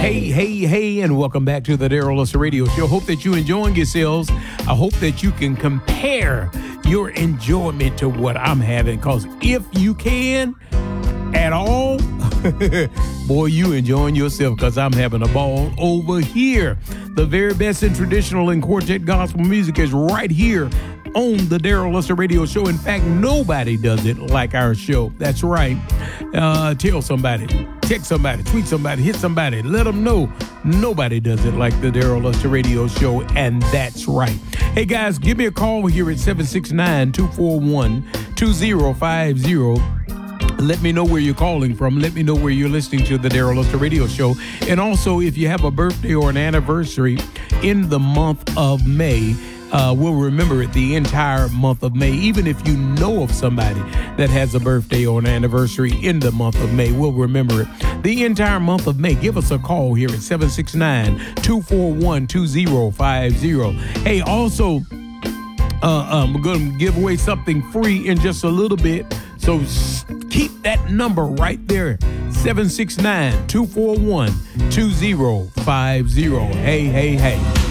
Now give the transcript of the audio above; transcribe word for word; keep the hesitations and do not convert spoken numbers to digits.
Hey, hey, hey, and welcome back to the Daryl Luster Radio Show. Hope that you're enjoying yourselves. I hope that you can compare your enjoyment to what I'm having, because if you can at all, boy, you enjoying yourself, because I'm having a ball over here. The very best in traditional and quartet gospel music is right here on the Daryl Luster Radio Show. In fact, nobody does it like our show. That's right. Uh, tell somebody, text somebody, tweet somebody, hit somebody, let them know nobody does it like the Daryl Luster Radio Show, and that's right. Hey, guys, give me a call here at seven six nine, two four one, two zero five zero. Let me know where you're calling from. Let me know where you're listening to the Daryl Luster Radio Show. And also, if you have a birthday or an anniversary in the month of May, Uh, we'll remember it the entire month of May. Even if you know of somebody that has a birthday or an anniversary in the month of May, we'll remember it the entire month of May. Give us a call here at seven six nine, two four one, two zero five zero. Hey, also, uh, um, we're going to give away something free in just a little bit. So keep that number right there, seven six nine, two four one, two zero five zero. Hey, hey, hey.